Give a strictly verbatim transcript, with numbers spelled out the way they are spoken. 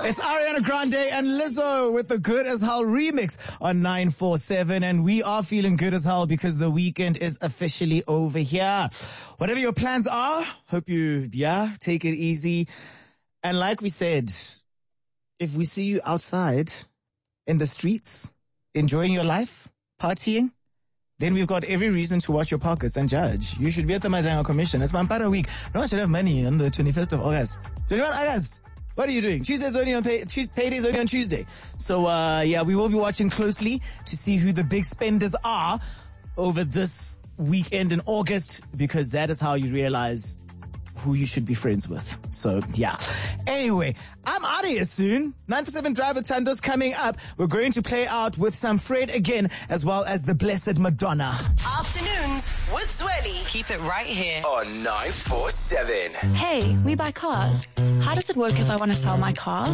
It's Ariana Grande and Lizzo with the Good As Hell remix on nine four seven. And we are feeling good as hell because the weekend is officially over here. Whatever your plans are, hope you, yeah, take it easy. And like we said, if we see you outside in the streets, enjoying your life, partying, then we've got every reason to watch your pockets and judge. You should be at the Madanga Commission. It's Mampara week. No one should have money on the twenty-first of August. twenty-first of August. What are you doing? Tuesday's only on pay, Tuesday, payday's only on Tuesday. So, uh, yeah, we will be watching closely to see who the big spenders are over this weekend in August, because that is how you realize who you should be friends with. So, yeah. Anyway, I'm out of here soon. nine four seven Drive with Tando's coming up. We're going to play out with some Fred again, as well as the Blessed Madonna. Afternoons with Zweli. Keep it right here on nine four seven. Hey, we buy cars. How does it work if I want to sell my car?